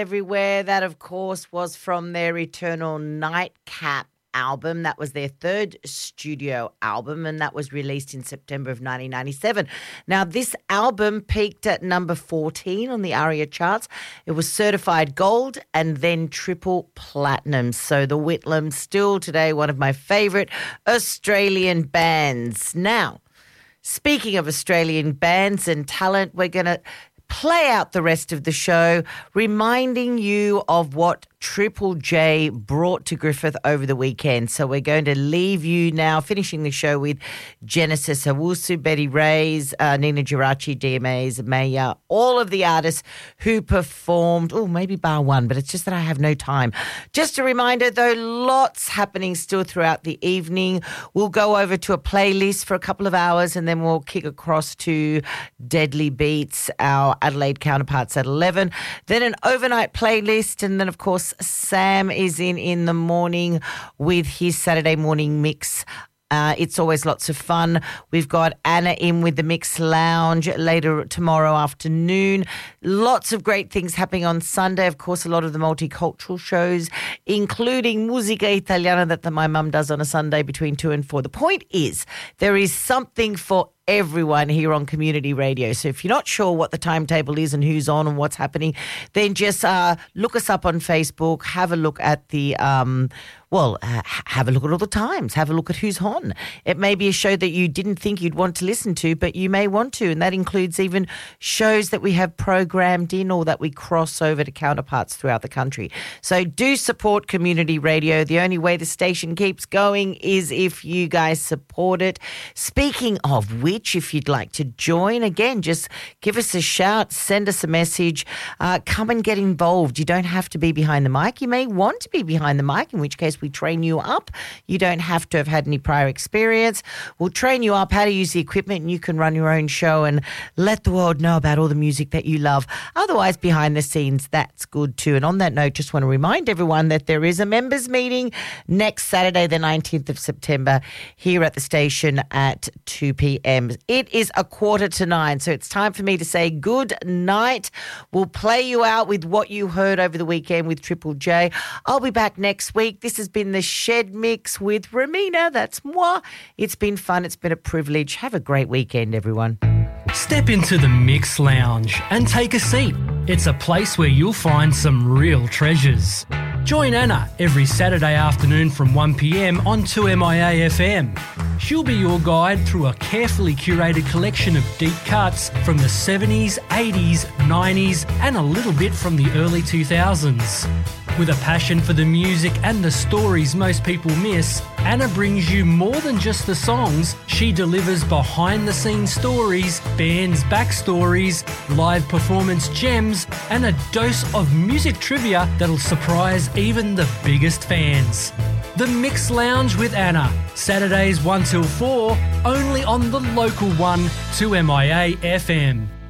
Everywhere. That, of course, was from their Eternal Nightcap album. That was their third studio album, and that was released in September of 1997. Now, this album peaked at number 14 on the ARIA charts. It was certified gold and then triple platinum. So the Whitlams, still today one of my favourite Australian bands. Now, speaking of Australian bands and talent, we're going to play out the rest of the show, reminding you of what Triple J brought to Griffith over the weekend. So we're going to leave you now, finishing the show with Genesis Owusu, Betty Reyes, Nina Geraci, DMAs, Maya, all of the artists who performed, maybe bar one, but it's just that I have no time. Just a reminder, though, lots happening still throughout the evening. We'll go over to a playlist for a couple of hours and then we'll kick across to Deadly Beats, our Adelaide counterparts at 11. Then an overnight playlist, and then, of course, Sam is in the morning with his Saturday morning mix. It's always lots of fun. We've got Anna in with the Mix Lounge later tomorrow afternoon. Lots of great things happening on Sunday. Of course, a lot of the multicultural shows, including Musica Italiana that my mum does on a Sunday between 2 and 4. The point is, there is something for everyone here on Community Radio. So if you're not sure what the timetable is and who's on and what's happening, then just look us up on Facebook, have a look at the have a look at all the times, have a look at who's on. It may be a show that you didn't think you'd want to listen to, but you may want to, and that includes even shows that we have programmed in or that we cross over to counterparts throughout the country. So do support Community Radio. The only way the station keeps going is if you guys support it. Speaking of which, if you'd like to join, again, just give us a shout, send us a message, come and get involved. You don't have to be behind the mic. You may want to be behind the mic, in which case we train you up. You don't have to have had any prior experience. We'll train you up how to use the equipment, and you can run your own show and let the world know about all the music that you love. Otherwise, behind the scenes, that's good too. And on that note, just want to remind everyone that there is a members meeting next Saturday, the 19th of September, here at the station at 2 p.m. It is 8:45, so it's time for me to say good night. We'll play you out with what you heard over the weekend with Triple J. I'll be back next week. This has been the Shed Mix with Ramina. That's moi. It's been fun. It's been a privilege. Have a great weekend, everyone. Step into the Mix Lounge and take a seat. It's a place where you'll find some real treasures. Join Anna every Saturday afternoon from 1 p.m. on 2MIA FM. She'll be your guide through a carefully curated collection of deep cuts from the 70s, 80s, 90s and a little bit from the early 2000s. With a passion for the music and the stories most people miss, Anna brings you more than just the songs. She delivers behind-the-scenes stories, bands' backstories, live performance gems, and a dose of music trivia that'll surprise even the biggest fans. The Mix Lounge with Anna, Saturdays 1 till 4, only on the local one, 2MIA FM.